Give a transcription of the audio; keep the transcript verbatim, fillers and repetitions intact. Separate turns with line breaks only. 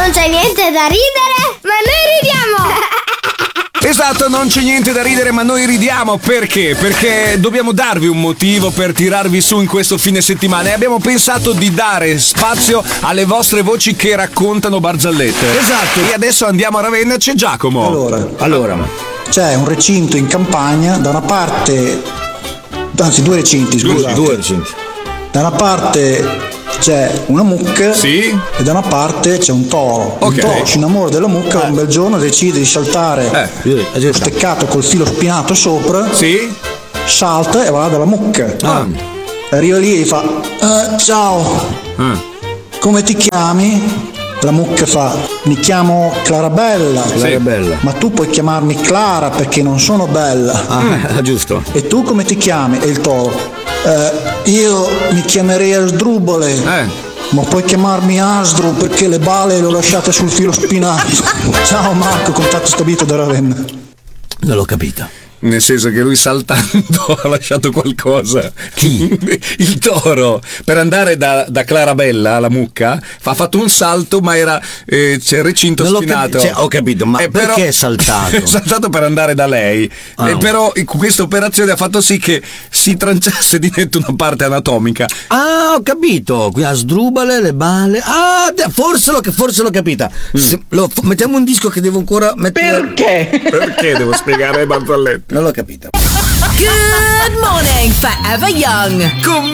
Non c'è niente da ridere, ma noi ridiamo.
Esatto, non c'è niente da ridere, ma noi ridiamo. Perché? Perché dobbiamo darvi un motivo per tirarvi su in questo fine settimana e abbiamo pensato di dare spazio alle vostre voci che raccontano barzellette.
Esatto.
E adesso andiamo a Ravenna, c'è Giacomo.
Allora,
Allora,
c'è un recinto in campagna, da una parte, anzi due recinti, scusate.
due recinti.
Da una parte c'è una mucca,
Sì.
e da una parte c'è un toro.
Ok.
Il toro si innamora della mucca, un bel giorno decide di saltare
Eh,
steccato col filo spinato sopra,
Sì?
salta e va dalla mucca.
Ah.
Arriva lì e gli fa: "Eh, ciao,
Ah.
come ti chiami?" La mucca fa: "Mi chiamo Clarabella."
Sì. Bella.
"Ma tu puoi chiamarmi Clara perché non sono bella."
Ah, giusto.
"E tu come ti chiami?" E il toro: "Eh, io mi chiamerei Asdrubale."
Eh.
"Ma puoi chiamarmi Asdru perché le bale le ho lasciate sul filo spinato." "Ciao Marco, contatto stabilito da Ravenna."
Non l'ho capito.
Nel senso che lui saltando ha lasciato qualcosa.
Chi?
Il toro. Per andare da, da Clarabella alla mucca ha fatto un salto, ma era eh, c'è il recinto
Non l'ho
spinato.
capi- cioè, ho capito, ma
Eh,
perché è saltato?
È saltato per andare da lei.
Ah.
Eh, però in- questa operazione ha fatto sì che si tranciasse di netto una parte anatomica.
Ah, ho capito. Qui a Sdrubale, le bale. Ah, de- forse l'ho, forse l'ho capita. Se- lo- f- mettiamo un disco che devo ancora mettere.
Perché?
Perché devo spiegare le barzellette?
Non l'ho capito.
Good morning, Forever Young.
Con